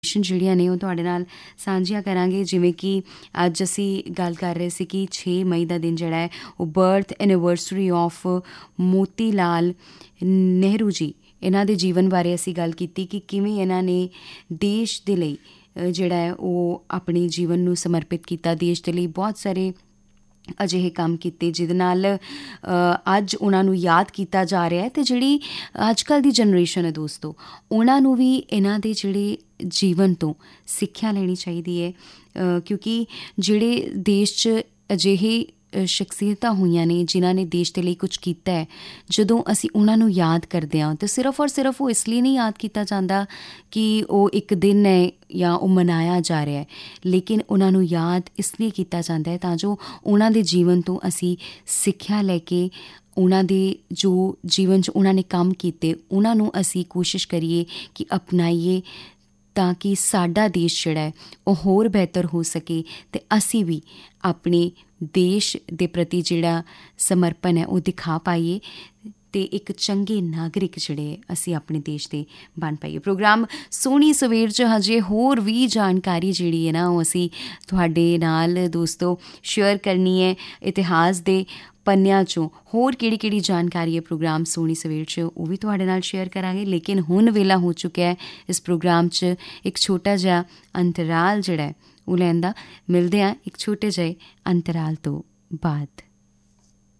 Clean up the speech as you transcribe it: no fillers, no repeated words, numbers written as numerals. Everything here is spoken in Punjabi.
ਜਿਹੜੀਆਂ ਨੇ ਉਹ ਤੁਹਾਡੇ ਨਾਲ ਸਾਂਝੀਆਂ ਕਰਾਂਗੇ। ਜਿਵੇਂ ਕਿ ਅੱਜ ਅਸੀਂ ਗੱਲ ਕਰ ਰਹੇ ਸੀ ਕਿ 6 ਮਈ ਦਾ ਦਿਨ ਜਿਹੜਾ ਹੈ ਉਹ birth anniversary of Moti Lal Nehru ji, ਇਹਨਾਂ ਦੇ ਜੀਵਨ ਬਾਰੇ ਅਸੀਂ ਗੱਲ ਕੀਤੀ ਕਿ ਕਿਵੇਂ ਇਹਨਾਂ ਨੇ ਦੇਸ਼ ਦੇ ਲਈ ਜਿਹੜਾ ਹੈ ਉਹ ਆਪਣੇ ਜੀਵਨ ਨੂੰ ਸਮਰਪਿਤ ਕੀਤਾ, ਦੇਸ਼ ਦੇ ਲਈ ਬਹੁਤ ਸਾਰੇ ਅਜਿਹੇ ਕੰਮ ਕੀਤੇ ਜਿਹਦੇ ਨਾਲ ਅੱਜ ਉਹਨਾਂ ਨੂੰ ਯਾਦ ਕੀਤਾ ਜਾ ਰਿਹਾ ਹੈ। ਅਤੇ ਜਿਹੜੀ ਅੱਜ ਕੱਲ੍ਹ ਦੀ ਜਨਰੇਸ਼ਨ ਹੈ ਦੋਸਤੋ, ਉਹਨਾਂ ਨੂੰ ਵੀ ਇਹਨਾਂ ਦੇ ਜਿਹੜੇ ਜੀਵਨ ਤੋਂ ਸਿੱਖਿਆ ਲੈਣੀ ਚਾਹੀਦੀ ਹੈ, ਕਿਉਂਕਿ ਜਿਹੜੇ ਦੇਸ਼ 'ਚ ਅਜਿਹੇ ਸ਼ਖਸੀਅਤਾਂ ਹੋਈਆਂ ਨੇ ਜਿਨ੍ਹਾਂ ਨੇ ਦੇਸ਼ ਦੇ ਲਈ ਕੁਝ ਕੀਤਾ ਹੈ, ਜਦੋਂ ਅਸੀਂ ਉਹਨਾਂ ਨੂੰ ਯਾਦ ਕਰਦੇ ਹਾਂ ਤਾਂ ਸਿਰਫ ਔਰ ਸਿਰਫ ਉਹ ਇਸ ਲਈ ਨਹੀਂ ਯਾਦ ਕੀਤਾ ਜਾਂਦਾ ਕਿ ਉਹ ਇੱਕ ਦਿਨ ਹੈ ਜਾਂ ਉਹ ਮਨਾਇਆ ਜਾ ਰਿਹਾ ਹੈ, ਲੇਕਿਨ ਉਹਨਾਂ ਨੂੰ ਯਾਦ ਇਸ ਲਈ ਕੀਤਾ ਜਾਂਦਾ ਹੈ ਤਾਂ ਜੋ ਉਹਨਾਂ ਦੇ ਜੀਵਨ ਤੋਂ ਅਸੀਂ ਸਿੱਖਿਆ ਲੈ ਕੇ ਉਹਨਾਂ ਦੇ ਜੋ ਜੀਵਨ 'ਚ ਉਹਨਾਂ ਨੇ ਕੰਮ ਕੀਤੇ ਉਹਨਾਂ ਨੂੰ ਅਸੀਂ ਕੋਸ਼ਿਸ਼ ਕਰੀਏ ਕਿ ਅਪਣਾਈਏ, ਤਾਂ ਕਿ ਸਾਡਾ ਦੇਸ਼ ਜਿਹੜਾ ਹੈ ਉਹ ਹੋਰ ਬਿਹਤਰ ਹੋ ਸਕੇ ਅਤੇ ਅਸੀਂ ਵੀ ਆਪਣੇ ਦੇਸ਼ ਦੇ ਪ੍ਰਤੀ ਜਿਹੜਾ ਸਮਰਪਣ ਹੈ ਉਹ ਦਿਖਾ ਪਾਈਏ ਅਤੇ ਇੱਕ ਚੰਗੇ ਨਾਗਰਿਕ ਜਿਹੜੇ ਅਸੀਂ ਆਪਣੇ ਦੇਸ਼ ਦੇ ਬਣ ਪਾਈਏ। ਪ੍ਰੋਗਰਾਮ ਸੋਹਣੀ ਸਵੇਰ 'ਚ ਹਜੇ ਹੋਰ ਵੀ ਜਾਣਕਾਰੀ ਜਿਹੜੀ ਹੈ ਨਾ ਉਹ ਅਸੀਂ ਤੁਹਾਡੇ ਨਾਲ ਦੋਸਤੋ ਸ਼ੇਅਰ ਕਰਨੀ ਹੈ। ਇਤਿਹਾਸ ਦੇ ਪੰਨਿਆਂ 'ਚੋਂ ਹੋਰ ਕਿਹੜੀ ਜਾਣਕਾਰੀ ਹੈ ਪ੍ਰੋਗਰਾਮ ਸੋਹਣੀ ਸਵੇਰ 'ਚ ਉਹ ਵੀ ਤੁਹਾਡੇ ਨਾਲ ਸ਼ੇਅਰ ਕਰਾਂਗੇ, ਲੇਕਿਨ ਹੁਣ ਵੇਲਾ ਹੋ ਚੁੱਕਿਆ ਹੈ ਇਸ ਪ੍ਰੋਗਰਾਮ 'ਚ ਇੱਕ ਛੋਟਾ ਜਿਹਾ ਅੰਤਰਾਲ ਜਿਹੜਾ ਹੈ ਉਹ ਲੈਣ ਦਾ। ਮਿਲਦੇ ਹਾਂ ਇੱਕ ਛੋਟੇ ਜਿਹੇ ਅੰਤਰਾਲ ਤੋਂ ਬਾਅਦ।